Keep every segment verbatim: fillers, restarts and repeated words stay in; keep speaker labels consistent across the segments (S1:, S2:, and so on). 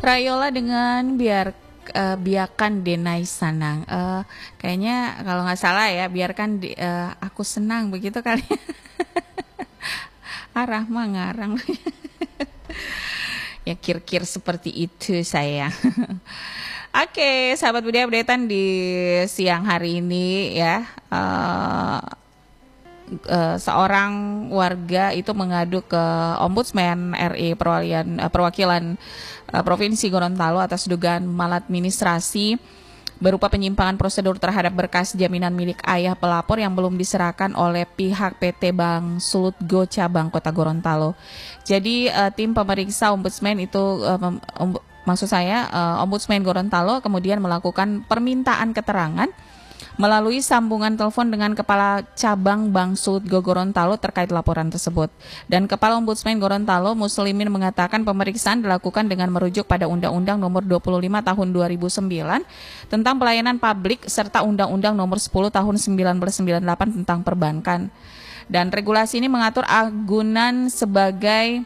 S1: Prayola dengan biar uh, biarkan Denai Sanang. Uh, kayaknya kalau nggak salah ya, biarkan di, uh, aku senang begitu kali. Arah mah ngarang. Ya kir-kir seperti itu saya. Oke, sahabat budaya updatean di siang hari ini ya. Uh, uh, seorang warga itu mengadu ke Ombudsman R I perwalian uh, perwakilan uh, Provinsi Gorontalo atas dugaan maladministrasi berupa penyimpangan prosedur terhadap berkas jaminan milik ayah pelapor yang belum diserahkan oleh pihak P T Bank Sulutgo Cabang Kota Gorontalo. Jadi uh, tim pemeriksa Ombudsman itu uh, um, maksud saya uh, Ombudsman Gorontalo kemudian melakukan permintaan keterangan melalui sambungan telepon dengan Kepala Cabang Bank Sulutgo Gorontalo terkait laporan tersebut. Dan Kepala Ombudsman Gorontalo Muslimin mengatakan pemeriksaan dilakukan dengan merujuk pada Undang-Undang Nomor dua puluh lima Tahun dua ribu sembilan tentang pelayanan publik serta Undang-Undang Nomor sepuluh Tahun seribu sembilan ratus sembilan puluh delapan tentang perbankan. Dan regulasi ini mengatur agunan sebagai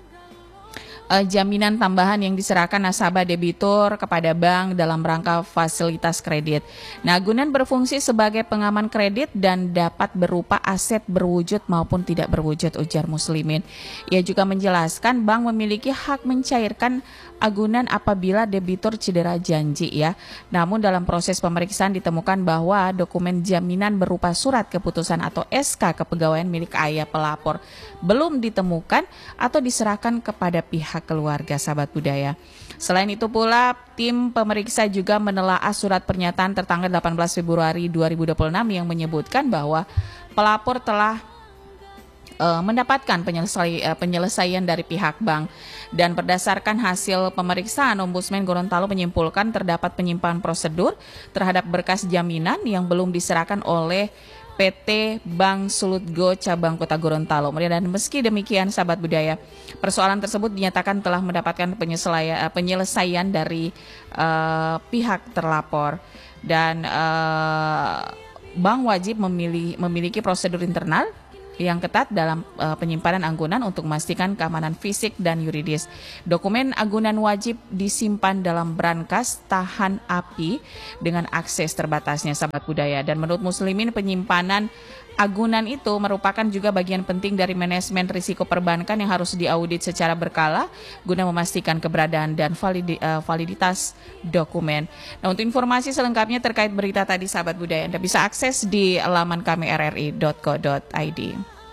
S1: Uh, jaminan tambahan yang diserahkan nasabah debitur kepada bank dalam rangka fasilitas kredit. Nah, agunan berfungsi sebagai pengaman kredit dan dapat berupa aset berwujud maupun tidak berwujud, ujar Muslimin. Ia juga menjelaskan bank memiliki hak mencairkan agunan apabila debitur cedera janji ya. Namun dalam proses pemeriksaan ditemukan bahwa dokumen jaminan berupa surat keputusan atau S K kepegawaian milik ayah pelapor belum ditemukan atau diserahkan kepada pihak keluarga, sahabat budaya. Selain itu pula, tim pemeriksa juga menelaah surat pernyataan tertanggal delapan belas Februari dua ribu dua puluh enam yang menyebutkan bahwa pelapor telah uh, mendapatkan penyelesai, uh, penyelesaian dari pihak bank. Dan berdasarkan hasil pemeriksaan, Ombudsman Gorontalo menyimpulkan terdapat penyimpangan prosedur terhadap berkas jaminan yang belum diserahkan oleh P T Bank Sulutgo Cabang Kota Gorontalo. Dan meski demikian, sahabat budaya, persoalan tersebut dinyatakan telah mendapatkan penyelesaian dari uh, pihak terlapor. Dan uh, bank wajib memilih, memiliki prosedur internal yang ketat dalam uh, penyimpanan agunan untuk memastikan keamanan fisik dan yuridis. Dokumen agunan wajib disimpan dalam brankas tahan api dengan akses terbatasnya, sahabat budaya. Dan menurut Muslimin, penyimpanan agunan itu merupakan juga bagian penting dari manajemen risiko perbankan yang harus diaudit secara berkala guna memastikan keberadaan dan validi, uh, validitas dokumen. Nah, untuk informasi selengkapnya terkait berita tadi, sahabat budaya, Anda bisa akses di laman kami r r i dot co dot i d.